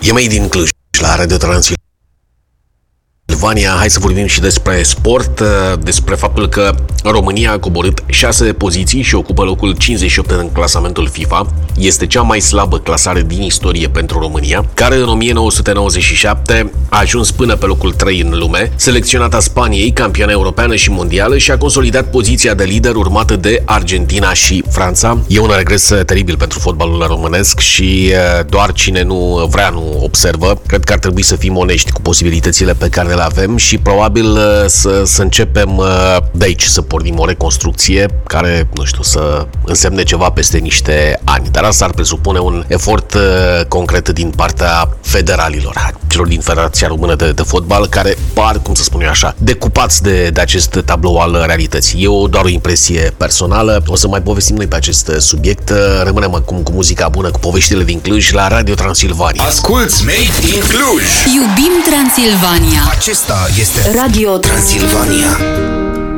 E mai din Cluj, la Radio Transilvania. Hai să vorbim și despre sport, despre faptul că România a coborât 6 poziții și ocupă locul 58 în clasamentul FIFA. Este cea mai slabă clasare din istorie pentru România, care în 1997 a ajuns până pe locul 3 în lume, selecționata Spaniei, campioană europeană și mondială, și a consolidat poziția de lider urmată de Argentina și Franța. E un regres teribil pentru fotbalul românesc și doar cine nu vrea nu observă. Cred că ar trebui să fim onești cu posibilitățile pe care le avem și probabil să începem de aici, să pornim o reconstrucție care, nu știu, să însemne ceva peste niște ani. Dar asta ar presupune un efort concret din partea federalilor, celor din Federația Română de Fotbal, care par, cum să spun eu așa, decupați de acest tablou al realității. E doar o impresie personală. O să mai povestim noi pe acest subiect. Rămânem acum cu muzica bună, cu poveștile din Cluj, la Radio Transilvania. Asculți Made in Cluj! Iubim Transilvania! Acesta este Radio Transilvania.